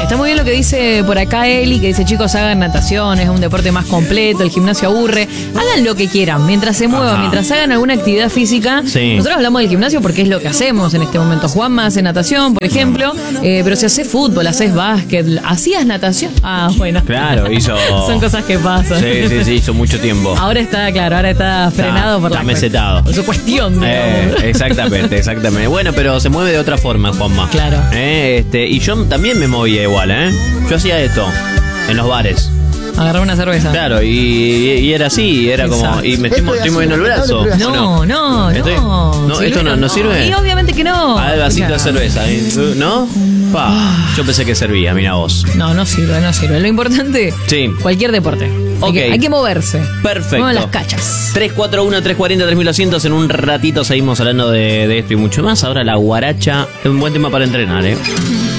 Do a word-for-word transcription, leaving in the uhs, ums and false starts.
Está muy bien lo que dice por acá Eli, que dice, chicos, hagan natación, es un deporte más completo, el gimnasio aburre. Hagan lo que quieran, mientras se muevan, Ajá. mientras hagan alguna actividad física. Sí. Nosotros hablamos del gimnasio porque es lo que hacemos en este momento. Juanma hace natación, por ejemplo, eh, pero si haces fútbol, haces básquet, ¿hacías natación? Ah, bueno. Claro, hizo... Son cosas que pasan. Sí, sí, sí, hizo mucho tiempo. Ahora está, claro, ahora está frenado Está- por está la mesetado. por su cuestión. Eh, digamos. exactamente, exactamente. Bueno, pero se mueve de otra forma, Juanma. Claro. Eh, este, y yo también me movía igual, ¿eh? Yo hacía esto en los bares. Agarrar una cerveza. Claro, y, y era así, era como... Exacto. Y me estoy, mo- estoy moviendo el brazo. No, no, Estoy- no. no, esto no- no sirve. Y obviamente que no. Ah, el vasito de Escuchá. cerveza, ¿eh? ¿No? Pa, yo pensé que servía, mira vos. No, no sirve, no sirve. Lo importante, Sí. cualquier deporte. Hay, Ok. que, hay que moverse. Perfecto. Muevan las cachas. tres cuatro uno, tres cuatro cero, tres mil doscientos. En un ratito seguimos hablando de, de esto y mucho más. Ahora la guaracha es un buen tema para entrenar, ¿eh?